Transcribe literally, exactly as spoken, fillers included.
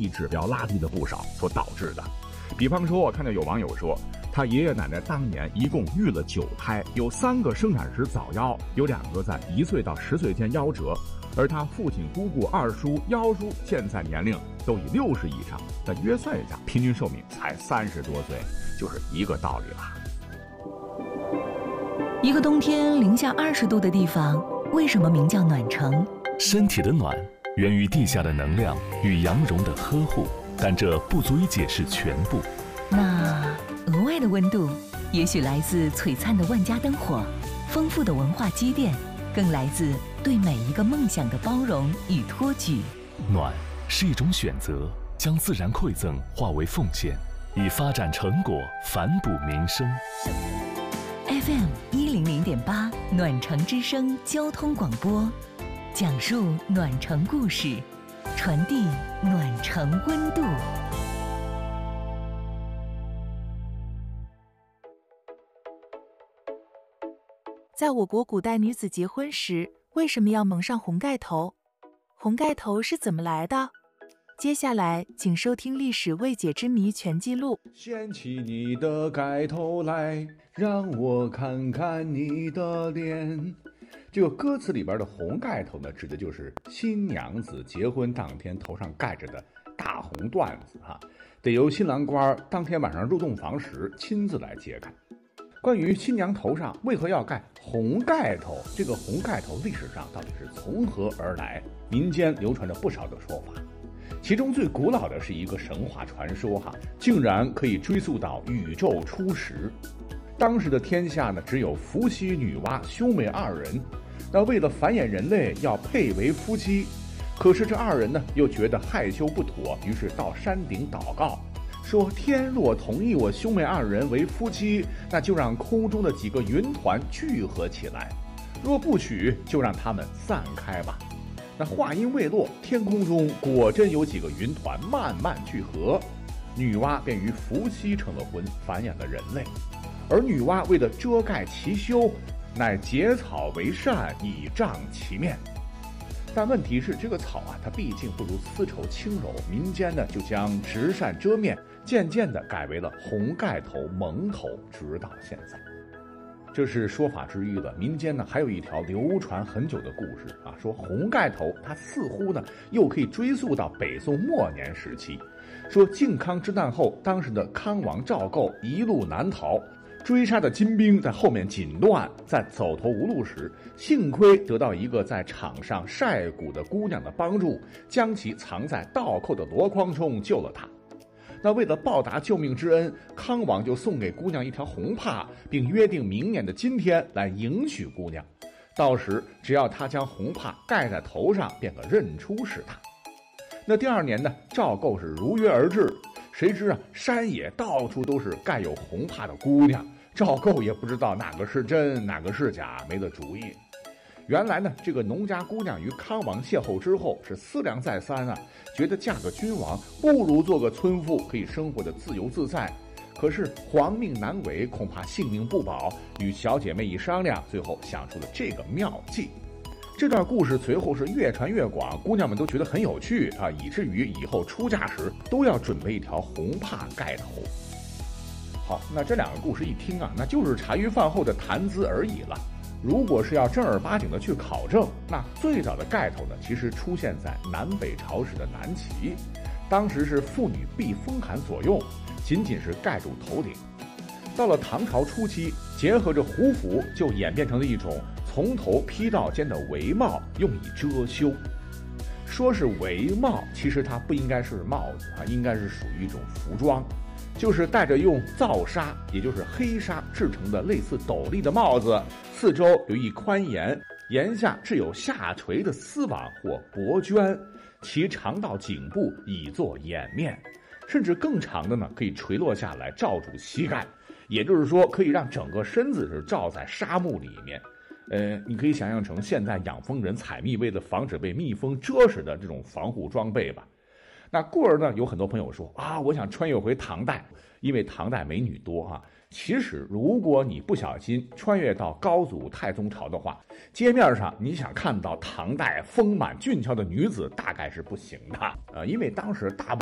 力指标拉低了不少所导致的。比方说，我看到有网友说，他爷爷奶奶当年一共育了九胎，有三个生产时早夭，有两个在一岁到十岁间夭折，而他父亲、姑姑、二叔、幺叔现在年龄都已六十以上，但约算一下，平均寿命才三十多岁，就是一个道理了。 一个冬天零下二十度的地方，为什么名叫暖城？ 身体的暖源于地下的能量与阳绒的呵护，但这不足以解释全部。 那额外的温度，也许来自璀璨的万家灯火，丰富的文化积淀，更来自对每一个梦想的包容与托举。 暖是一种选择，将自然馈赠化为奉献，以发展成果反哺民生。 F M 一零零点八暖城之声交通广播，讲述暖城故事，传递暖城温度。 在我国古代女子结婚时，为什么要蒙上红盖头？红盖头是怎么来的？接下来请收听《历史未解之谜全记录》。 掀起你的盖头来，让我看看你的脸。这个歌词里边的红盖头呢，指的就是新娘子结婚当天头上盖着的大红缎子哈，得由新郎官当天晚上入洞房时亲自来揭开。关于新娘头上为何要盖红盖头，这个红盖头历史上到底是从何而来，民间流传着不少的说法。其中最古老的是一个神话传说哈，竟然可以追溯到宇宙初始。当时的天下呢，只有伏羲、女娲兄妹二人，那为了繁衍人类要配为夫妻，可是这二人呢又觉得害羞不妥，于是到山顶祷告，说天若同意我兄妹二人为夫妻，那就让空中的几个云团聚合起来，若不许就让他们散开吧。那话音未落，天空中果真有几个云团慢慢聚合，女娲便与伏羲成了婚，繁衍了人类。而女娲为了遮盖其羞，乃结草为扇，以障其面。但问题是，这个草啊，它毕竟不如丝绸轻柔，民间呢就将直扇遮面渐渐地改为了红盖头蒙头，直到现在。这是说法之一了。民间呢还有一条流传很久的故事啊，说红盖头它似乎呢又可以追溯到北宋末年时期。说靖康之难后，当时的康王赵构一路南逃，追杀的金兵在后面紧乱，在走投无路时，幸亏得到一个在场上晒谷的姑娘的帮助，将其藏在倒扣的箩筐中救了她。那为了报答救命之恩，康王就送给姑娘一条红帕，并约定明年的今天来迎娶姑娘。到时只要她将红帕盖在头上，便可认出是她。那第二年呢，赵构是如约而至，谁知啊，山野到处都是盖有红帕的姑娘，赵构也不知道哪个是真，哪个是假，没了主意。原来呢，这个农家姑娘与康王邂逅之后是思量再三啊，觉得嫁个君王不如做个村妇，可以生活的自由自在。可是皇命难违，恐怕性命不保，与小姐妹一商量，最后想出了这个妙计。这段故事随后是越传越广，姑娘们都觉得很有趣啊，以至于以后出嫁时都要准备一条红帕盖头。好，那这两个故事一听啊，那就是茶余饭后的谈资而已了。如果是要正儿八经的去考证，那最早的盖头呢，其实出现在南北朝时的南齐，当时是妇女避风寒所用，仅仅是盖住头顶。到了唐朝初期，结合着胡服，就演变成了一种从头披到肩的围帽，用以遮羞。说是围帽，其实它不应该是帽子啊，应该是属于一种服装，就是戴着用皂纱，也就是黑纱制成的类似斗笠的帽子，四周有一宽檐，檐下置有下垂的丝网或帛绢，其长到颈部，以作掩面，甚至更长的呢，可以垂落下来罩住膝盖，也就是说可以让整个身子是罩在纱幕里面。呃，你可以想象成现在养蜂人采蜜为了防止被蜜蜂蛰死的这种防护装备吧。那故而呢，有很多朋友说啊，我想穿越回唐代，因为唐代美女多啊。其实如果你不小心穿越到高祖太宗朝的话，街面上你想看到唐代丰满俊俏的女子大概是不行的，呃，因为当时大部